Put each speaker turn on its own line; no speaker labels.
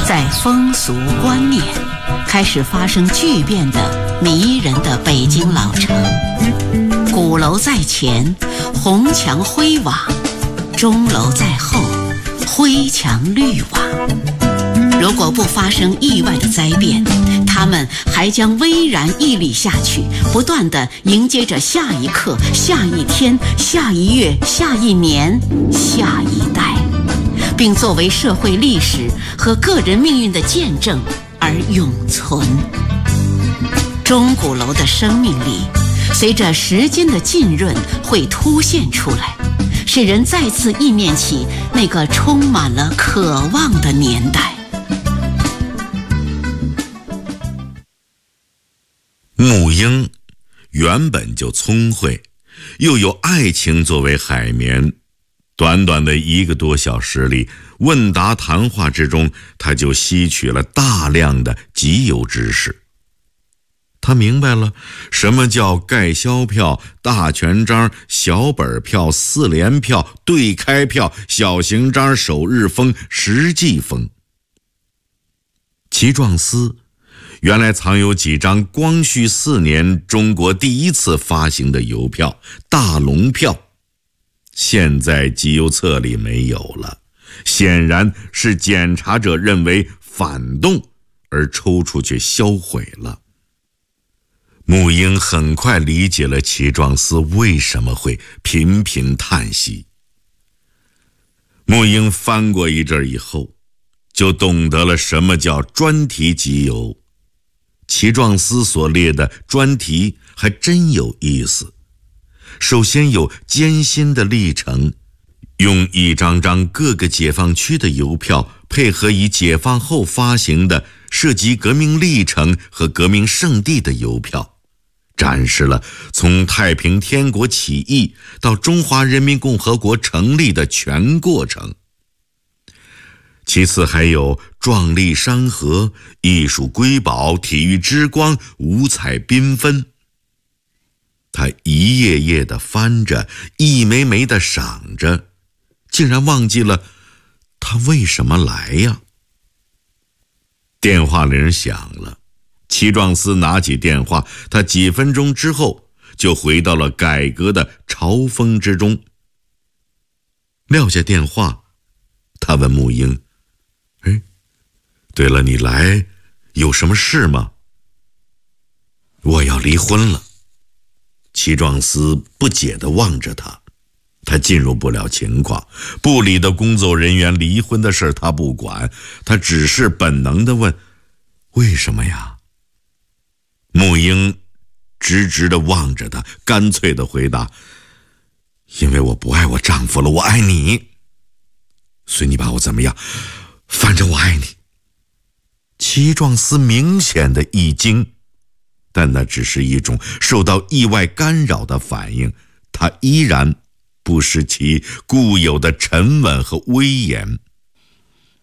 在风俗观念开始发生巨变的迷人的北京老城，鼓楼在前，红墙灰瓦；钟楼在后，灰墙绿瓦。如果不发生意外的灾变，他们还将巍然屹立下去，不断地迎接着下一刻、下一天、下一月、下一年、下一代，并作为社会历史和个人命运的见证而永存。钟鼓楼的生命力随着时间的浸润会凸现出来，使人再次忆念起那个充满了渴望的年代。
沐英原本就聪慧，又有爱情作为海绵，短短的1个多小时里，问答谈话之中，他就吸取了大量的集邮知识。他明白了什么叫盖销票、大全章、小本票、4联票、对开票、小型章、首日封、实际封。齐壮思原来藏有几张光绪4年中国第一次发行的邮票大龙票，现在集邮册里没有了，显然是检查者认为反动而抽出去销毁了。沐英很快理解了齐壮思为什么会频频叹息。沐英翻过一阵以后，就懂得了什么叫专题集邮。齐壮思所列的专题还真有意思。首先有艰辛的历程，用一张张各个解放区的邮票，配合以解放后发行的涉及革命历程和革命圣地的邮票，展示了从太平天国起义到中华人民共和国成立的全过程。其次还有壮丽山河、艺术瑰宝、体育之光，五彩缤纷。他一页页地翻着，一枚枚地赏着，竟然忘记了他为什么来呀。电话铃响了，齐壮思拿起电话，他几分钟之后就回到了改革的潮风之中。撂下电话，他问沐英：对了，你来有什么事吗？我要离婚了。齐壮思不解地望着他，他进入不了情况，部里的工作人员离婚的事他不管，他只是本能地问：为什么呀？沐英直直地望着他，干脆地回答：因为我不爱我丈夫了，我爱你。随你把我怎么样，反正我爱你。齐壮思明显的一惊，但那只是一种受到意外干扰的反应，他依然不失其固有的沉稳和威严。